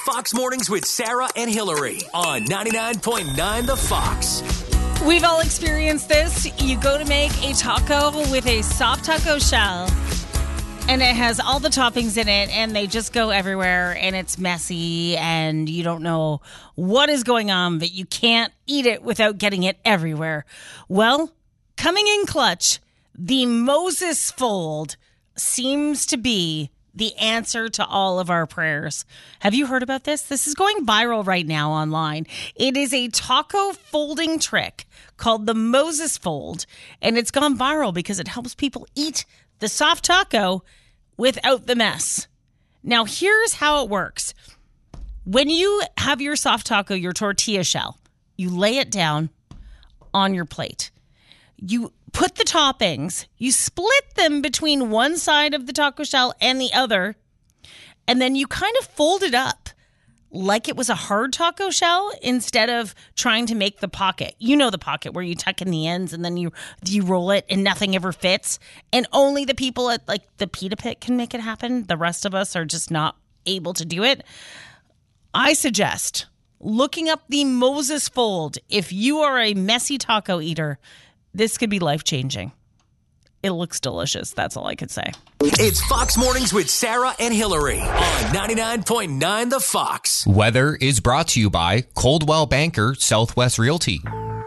Fox Mornings with Sarah and Hillary on 99.9 The Fox. We've all experienced this. You go to make a taco with a soft taco shell, and it has all the toppings in it, and they just go everywhere, and it's messy, and you don't know what is going on, but you can't eat it without getting it everywhere. Well, coming in clutch, the Moses Fold seems to be the answer to all of our prayers. Have you heard about this? This is going viral right now online. It is a taco folding trick called the Moses Fold, and it's gone viral because it helps people eat the soft taco without the mess. Now, here's how it works. When you have your soft taco, your tortilla shell, you lay it down on your plate. You put the toppings, you split them between one side of the taco shell and the other, and then you kind of fold it up like it was a hard taco shell instead of trying to make the pocket. You know the pocket where you tuck in the ends and then you roll it and nothing ever fits. And only the people at like the pita pit can make it happen. The rest of us are just not able to do it. I suggest looking up the Moses Fold. If you are a messy taco eater, this could be life-changing. It looks delicious. That's all I could say. It's Fox Mornings with Sarah and Hillary on 99.9 The Fox. Weather is brought to you by Coldwell Banker Southwest Realty.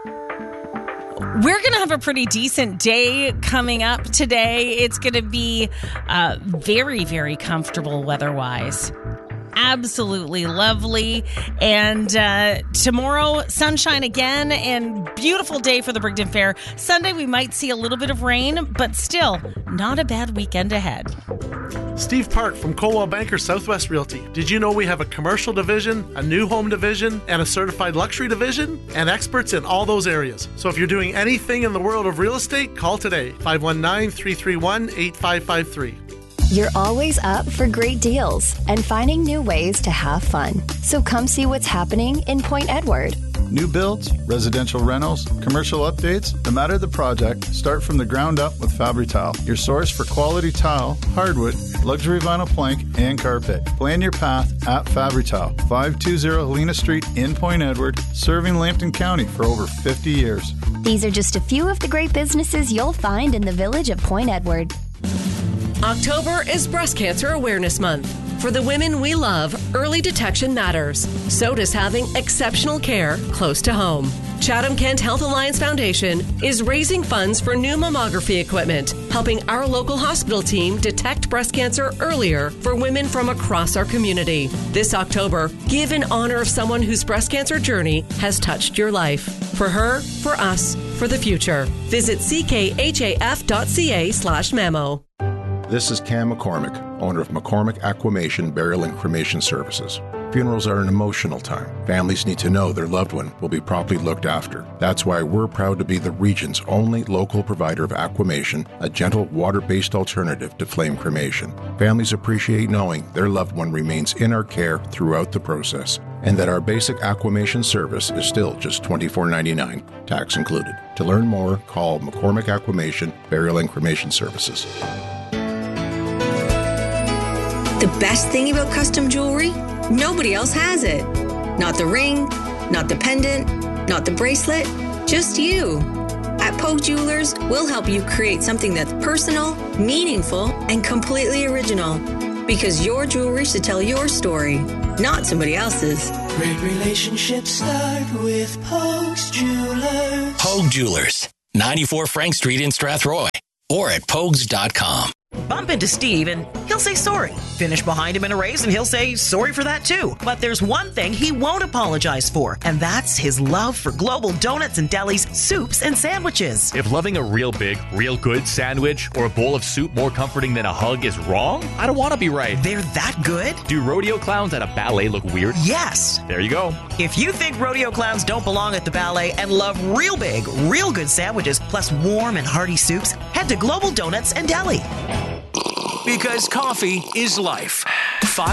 We're going to have a pretty decent day coming up today. It's going to be very, very comfortable weather-wise. Absolutely lovely. And tomorrow, sunshine again and beautiful day for the Brigden Fair. Sunday, we might see a little bit of rain, but still not a bad weekend ahead. Steve Park from Coldwell Banker Southwest Realty. Did you know we have a commercial division, a new home division, and a certified luxury division? And experts in all those areas. So if you're doing anything in the world of real estate, call today. 519-331-8553. You're always up for great deals and finding new ways to have fun. So come see what's happening in Point Edward. New builds, residential rentals, commercial updates, no matter the project, start from the ground up with Fabri-Tile, your source for quality tile, hardwood, luxury vinyl plank, and carpet. Plan your path at Fabri-Tile, 520 Helena Street in Point Edward, serving Lambton County for over 50 years. These are just a few of the great businesses you'll find in the village of Point Edward. October is Breast Cancer Awareness Month. For the women we love, early detection matters. So does having exceptional care close to home. Chatham-Kent Health Alliance Foundation is raising funds for new mammography equipment, helping our local hospital team detect breast cancer earlier for women from across our community. This October, give in honor of someone whose breast cancer journey has touched your life. For her, for us, for the future. Visit ckhaf.ca/memo. This is Cam McCormick, owner of McCormick Aquamation Burial and Cremation Services. Funerals are an emotional time. Families need to know their loved one will be properly looked after. That's why we're proud to be the region's only local provider of aquamation, a gentle water-based alternative to flame cremation. Families appreciate knowing their loved one remains in our care throughout the process, and that our basic aquamation service is still just $24.99, tax included. To learn more, call McCormick Aquamation Burial and Cremation Services. The best thing about custom jewelry? Nobody else has it. Not the ring, not the pendant, not the bracelet, just you. At Pogue Jewelers, we'll help you create something that's personal, meaningful, and completely original. Because your jewelry should tell your story, not somebody else's. Great relationships start with Pogue's Jewelers. Pogue Jewelers, 94 Frank Street in Strathroy, or at pogues.com. Bump into Steve and he'll say sorry. Finish behind him in a race and he'll say sorry for that too. But there's one thing he won't apologize for, and that's his love for Global Donuts and Deli's soups and sandwiches. If loving a real big, real good sandwich or a bowl of soup more comforting than a hug is wrong, I don't want to be right. They're that good? Do rodeo clowns at a ballet look weird? Yes. There you go. If you think rodeo clowns don't belong at the ballet and love real big, real good sandwiches plus warm and hearty soups, head to Global Donuts and Deli. Because coffee is life. Fox